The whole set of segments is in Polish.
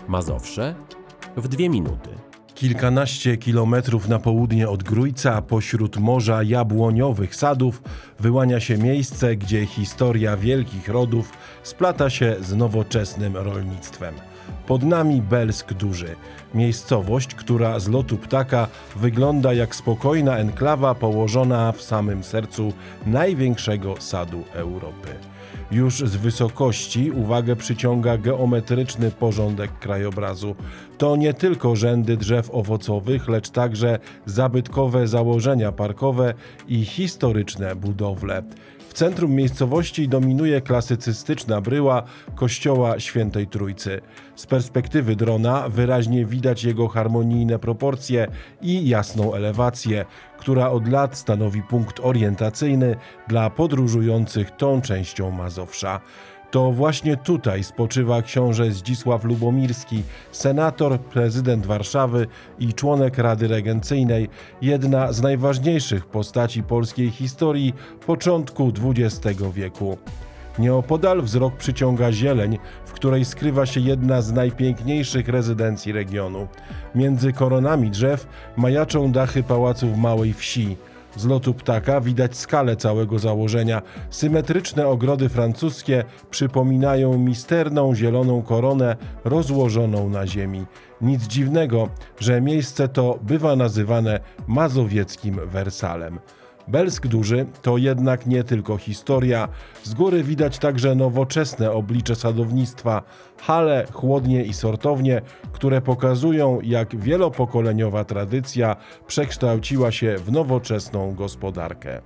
Mazowsze w 2 minuty. Kilkanaście kilometrów na południe od Grójca, pośród morza jabłoniowych sadów, wyłania się miejsce, gdzie historia wielkich rodów splata się z nowoczesnym rolnictwem. Pod nami Belsk Duży, miejscowość, która z lotu ptaka wygląda jak spokojna enklawa położona w samym sercu największego sadu Europy. Już z wysokości uwagę przyciąga geometryczny porządek krajobrazu. To nie tylko rzędy drzew owocowych, lecz także zabytkowe założenia parkowe i historyczne budowle. W centrum miejscowości dominuje klasycystyczna bryła kościoła Świętej Trójcy. Z perspektywy drona wyraźnie widać jego harmonijne proporcje i jasną elewację, która od lat stanowi punkt orientacyjny dla podróżujących tą częścią Mazowsza. To właśnie tutaj spoczywa książę Zdzisław Lubomirski, senator, prezydent Warszawy i członek Rady Regencyjnej, jedna z najważniejszych postaci polskiej historii początku XX wieku. Nieopodal wzrok przyciąga zieleń, w której skrywa się jedna z najpiękniejszych rezydencji regionu. Między koronami drzew majaczą dachy pałaców Małej Wsi. Z lotu ptaka widać skalę całego założenia. Symetryczne ogrody francuskie przypominają misterną zieloną koronę rozłożoną na ziemi. Nic dziwnego, że miejsce to bywa nazywane mazowieckim Wersalem. Belsk Duży to jednak nie tylko historia. Z góry widać także nowoczesne oblicze sadownictwa, hale, chłodnie i sortownie, które pokazują, jak wielopokoleniowa tradycja przekształciła się w nowoczesną gospodarkę.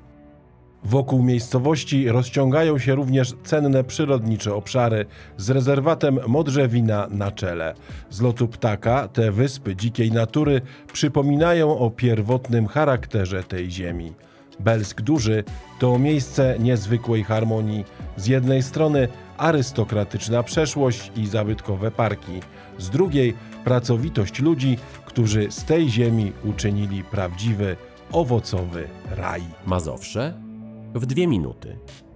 Wokół miejscowości rozciągają się również cenne przyrodnicze obszary z rezerwatem Modrzewina na czele. Z lotu ptaka te wyspy dzikiej natury przypominają o pierwotnym charakterze tej ziemi. Belsk Duży to miejsce niezwykłej harmonii. Z jednej strony arystokratyczna przeszłość i zabytkowe parki, z drugiej pracowitość ludzi, którzy z tej ziemi uczynili prawdziwy, owocowy raj. Mazowsze w 2 minuty.